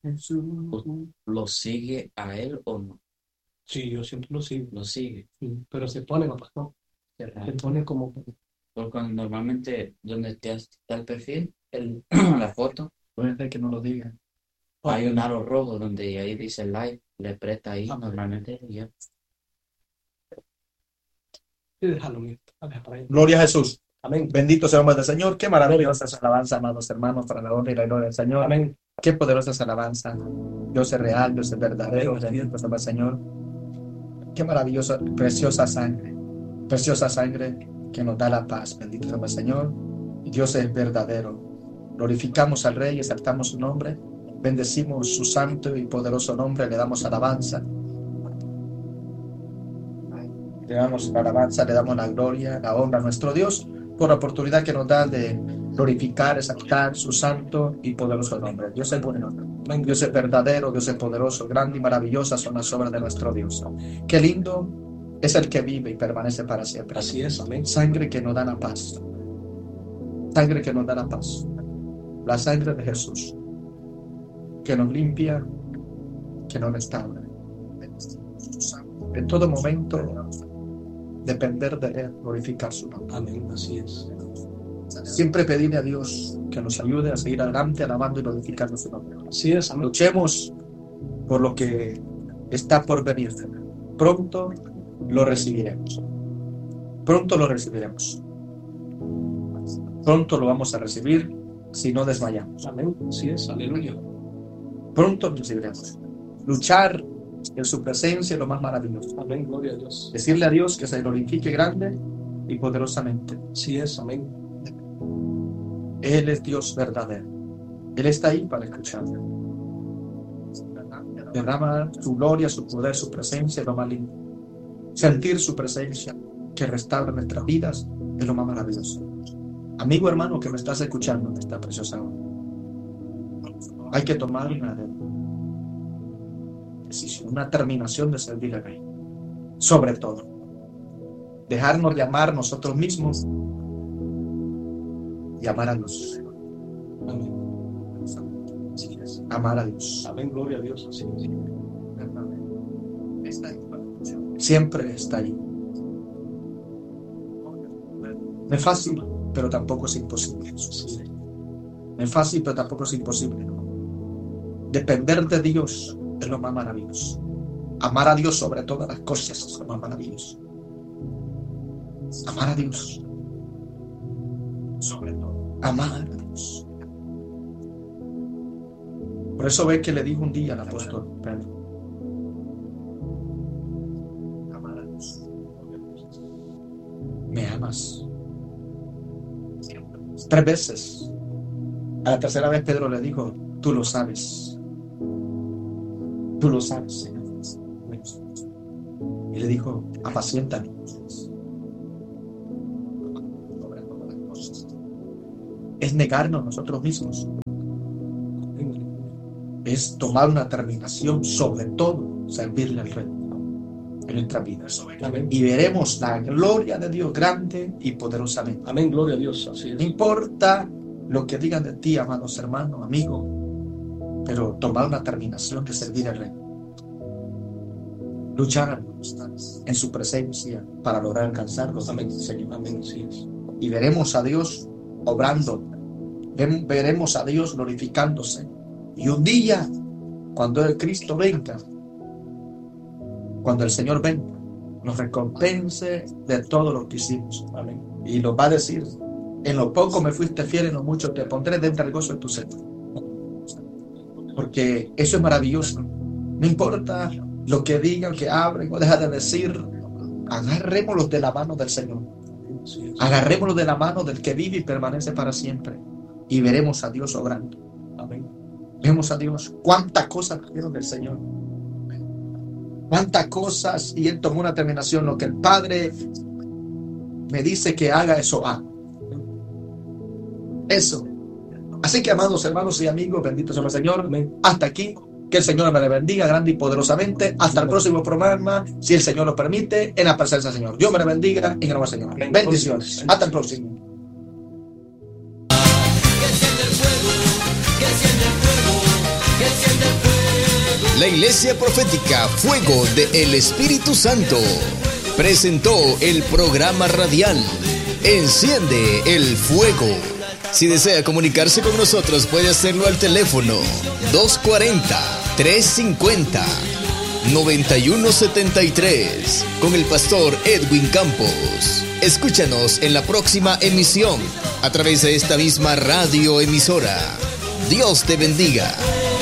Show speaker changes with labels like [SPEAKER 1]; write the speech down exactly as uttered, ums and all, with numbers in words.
[SPEAKER 1] ¿U- ¿Lo sigue a él o no?
[SPEAKER 2] Sí, yo siempre lo sigo.
[SPEAKER 1] Lo sigue.
[SPEAKER 2] Sí, pero se pone, papá, ¿no?
[SPEAKER 1] Qué
[SPEAKER 2] Se
[SPEAKER 1] raro.
[SPEAKER 2] pone como,
[SPEAKER 1] Porque cuando normalmente donde está, está el perfil, el, la foto, puede ser que no lo diga. Hay un aro rojo donde ahí dice like, le presta ahí
[SPEAKER 2] Ah.
[SPEAKER 1] normalmente y ya.
[SPEAKER 2] sí, déjalo, mío. Deja para ahí.
[SPEAKER 3] Gloria a Jesús.
[SPEAKER 2] Amén.
[SPEAKER 3] Bendito sea el nombre del Señor. Qué maravillosa es alabanza, amados hermanos, para la honra y la gloria del Señor.
[SPEAKER 2] Amén.
[SPEAKER 3] Qué poderosa es alabanza. Dios es real, Dios es verdadero. Bendito sea el Señor. Qué maravillosa, preciosa sangre. Preciosa sangre que nos da la paz. Bendito sea el Señor. Dios es verdadero. Glorificamos al Rey, exaltamos su nombre. Bendecimos su santo y poderoso nombre. Le damos alabanza. Le damos la alabanza, le damos la gloria, la honra a nuestro Dios por la oportunidad que nos da de glorificar, exaltar su santo y poderoso nombre. Dios es bueno, Dios es verdadero, Dios es poderoso, grande y maravillosas son las obras de nuestro Dios. Qué lindo es el que vive y permanece para siempre.
[SPEAKER 2] Así es, amén.
[SPEAKER 3] Sangre que nos da la paz. Sangre que nos da la paz. La sangre de Jesús que nos limpia, que nos restaura. En todo momento depender de Él, glorificar su nombre.
[SPEAKER 2] Amén, así es.
[SPEAKER 3] Siempre pedirle a Dios que nos ayude a seguir adelante, alabando y glorificando su nombre.
[SPEAKER 2] Así es, amén.
[SPEAKER 3] Luchemos por lo que está por venir. Pronto lo recibiremos. Pronto lo recibiremos. Pronto lo vamos a recibir si no desmayamos.
[SPEAKER 2] Amén, así es, aleluya.
[SPEAKER 3] Pronto lo recibiremos. Luchar en su presencia es lo más maravilloso.
[SPEAKER 2] Amén, gloria a Dios.
[SPEAKER 3] Decirle a Dios que se glorifique grande y poderosamente.
[SPEAKER 2] Así es, amén.
[SPEAKER 3] Él es Dios verdadero. Él está ahí para escucharle. Derrama su gloria, su poder, su presencia es lo más lindo. Sentir su presencia que restaura nuestras vidas es lo más maravilloso. Amigo hermano que me estás escuchando en esta preciosa hora, hay que tomar una decisión, una terminación de servir al Rey. Sobre todo, dejarnos de amar nosotros mismos y amar a Dios.
[SPEAKER 2] Amén.
[SPEAKER 3] Amar a Dios.
[SPEAKER 2] Amén, gloria a Dios. Así es.
[SPEAKER 3] Siempre está ahí. No es fácil, pero tampoco es imposible. No es fácil, pero tampoco es imposible. Depender de Dios es lo más maravilloso. Amar a Dios sobre todas las cosas es lo más maravilloso. Amar a Dios sobre todo. Amar a Dios. Por eso ve que le dijo un día al apóstol Pedro: amar a Dios. ¿Me amas? Tres veces. A la tercera vez Pedro le dijo: tú lo sabes. Tú lo sabes, Señor. Y le dijo: apaciéntame. Es negarnos nosotros mismos. Es tomar una determinación, sobre todo servirle al Rey en nuestra vida.
[SPEAKER 2] Amén.
[SPEAKER 3] Y veremos la gloria de Dios grande y poderosamente.
[SPEAKER 2] Amén, gloria a Dios. Así
[SPEAKER 3] No
[SPEAKER 2] es.
[SPEAKER 3] importa lo que digan de ti, amados hermanos, amigos, pero tomar una determinación de servir al Rey. Luchar en su presencia para lograr alcanzarlo.
[SPEAKER 2] Amén, Señor. Amén, así es.
[SPEAKER 3] Y veremos a Dios obrando. Ven- Veremos a Dios glorificándose. Y un día, cuando el Cristo venga, cuando el Señor venga, nos recompense de todo lo que hicimos.
[SPEAKER 2] Amén.
[SPEAKER 3] Y nos va a decir: en lo poco me fuiste fiel, en lo mucho te pondré, dentro del gozo de tu seno. Porque eso es maravilloso. No importa lo que digan, que abren o dejan de decir, agarrémoslos de la mano del Señor.
[SPEAKER 2] Así es.
[SPEAKER 3] Agarrémoslos de la mano del que vive y permanece para siempre. Y veremos a Dios obrando.
[SPEAKER 2] Amén.
[SPEAKER 3] Vemos a Dios. Cuántas cosas vieron del Señor. Cuántas cosas. Y Él tomó una determinación. Lo que el Padre me dice que haga, eso hago. Eso. Así que, amados hermanos y amigos, bendito sea el Señor.
[SPEAKER 2] Amén.
[SPEAKER 3] Hasta aquí. Que el Señor me le bendiga grande y poderosamente. Hasta el próximo programa, si el Señor lo permite, en la presencia del Señor. Dios me le bendiga en el nombre del Señor.
[SPEAKER 2] Amén.
[SPEAKER 3] Bendiciones. Hasta el próximo.
[SPEAKER 4] Que enciende el fuego, que enciende el fuego, que enciende el fuego. La Iglesia Profética Fuego del Espíritu Santo presentó el programa radial Enciende el Fuego. Si desea comunicarse con nosotros, puede hacerlo al teléfono dos cuarenta, trescientos cincuenta, noventa y uno setenta y tres con el pastor Edwin Campos. Escúchanos en la próxima emisión a través de esta misma radioemisora. Dios te bendiga.